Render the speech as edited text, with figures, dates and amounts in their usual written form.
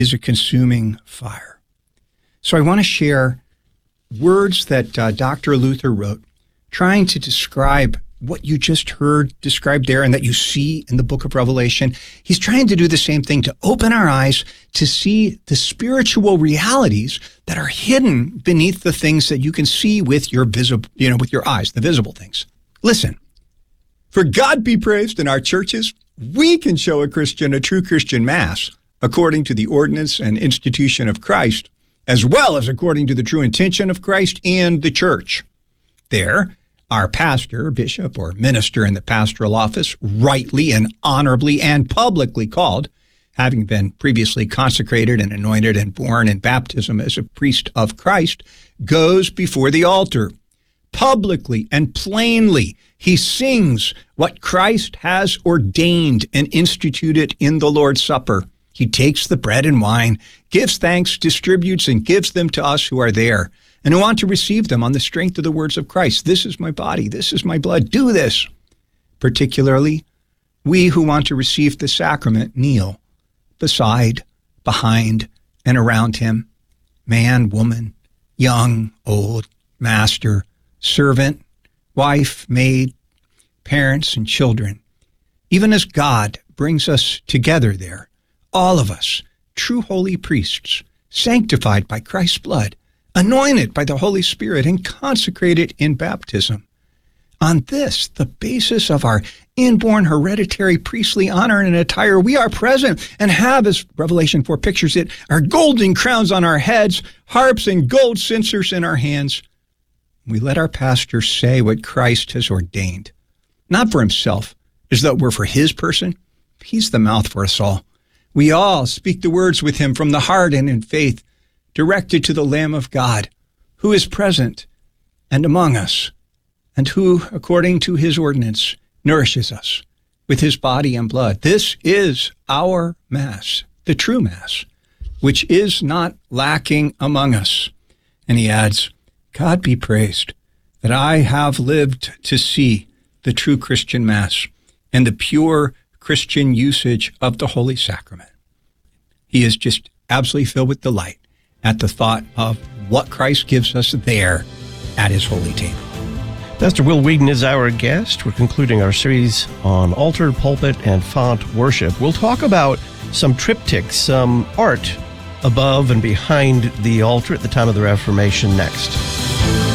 is a consuming fire. So I want to share words that Dr. Luther wrote, trying to describe what you just heard described there and that you see in the book of Revelation. He's trying to do the same thing, to open our eyes to see the spiritual realities that are hidden beneath the things that you can see with your with your eyes, the visible things. Listen, for God be praised in our churches, we can show a true Christian Mass according to the ordinance and institution of Christ, as well as according to the true intention of Christ and the church. There, our pastor, bishop, or minister in the pastoral office, rightly and honorably and publicly called, having been previously consecrated and anointed and born in baptism as a priest of Christ, goes before the altar. Publicly and plainly, he sings what Christ has ordained and instituted in the Lord's Supper. He takes the bread and wine, gives thanks, distributes, and gives them to us who are there and who want to receive them on the strength of the words of Christ. This is my body. This is my blood. Do this. Particularly, we who want to receive the sacrament kneel beside, behind, and around him. Man, woman, young, old, master, servant, wife, maid, parents, and children. Even as God brings us together there, all of us, true holy priests, sanctified by Christ's blood, anointed by the Holy Spirit, and consecrated in baptism. On this, the basis of our inborn hereditary priestly honor and attire, we are present and have, as Revelation 4 pictures it, our golden crowns on our heads, harps and gold censers in our hands. We let our pastor say what Christ has ordained, not for himself, as though we're for his person. He's the mouth for us all. We all speak the words with him from the heart and in faith, directed to the Lamb of God, who is present and among us, and who, according to his ordinance, nourishes us with his body and blood. This is our Mass, the true Mass, which is not lacking among us. And he adds, God be praised that I have lived to see the true Christian Mass and the pure Christian usage of the Holy Sacrament. He is just absolutely filled with delight at the thought of what Christ gives us there at his holy table. Pastor Will Weedon is our guest. We're concluding our series on altar, pulpit, and font worship. We'll talk about some triptychs, some art above and behind the altar at the time of the Reformation next.